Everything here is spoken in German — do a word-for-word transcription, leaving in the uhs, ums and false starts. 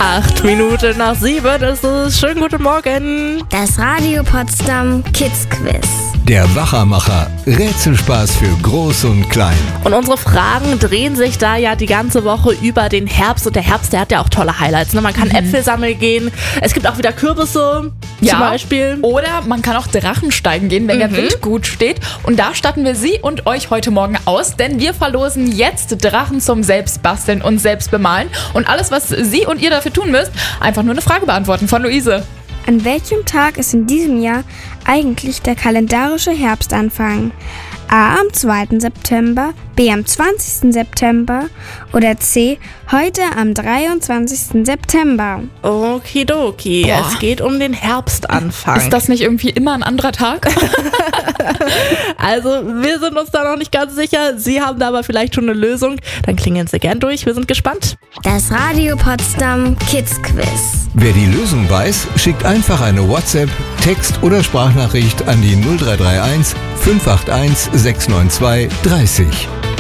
Acht Minuten nach sieben ist es. Schönen guten Morgen. Das Radio Potsdam Kids Quiz. Der Wachermacher. Rätselspaß für Groß und Klein. Und unsere Fragen drehen sich da ja die ganze Woche über den Herbst. Und der Herbst, der hat ja auch tolle Highlights. Ne? Man kann mhm. Äpfel sammeln gehen. Es gibt auch wieder Kürbisse ja. zum Beispiel. Oder man kann auch Drachen steigen gehen, wenn mhm. der Wind gut steht. Und da statten wir Sie und euch heute Morgen aus. Denn wir verlosen jetzt Drachen zum Selbstbasteln und Selbstbemalen. Und alles, was Sie und ihr dafür tun müsst, einfach nur eine Frage beantworten von Luise. An welchem Tag ist in diesem Jahr eigentlich der kalendarische Herbstanfang? A. am zweiten September, B. am zwanzigsten September oder C. heute am dreiundzwanzigsten September? Okidoki, Boah. Es geht um den Herbstanfang. Ist das nicht irgendwie immer ein anderer Tag? Also wir sind uns da noch nicht ganz sicher. Sie haben da aber vielleicht schon eine Lösung. Dann klingeln Sie gern durch. Wir sind gespannt. Das Radio Potsdam Kids Quiz. Wer die Lösung weiß, schickt einfach eine WhatsApp, Text- oder Sprachnachricht an die null drei drei eins fünf acht eins sechs neun zwei dreißig.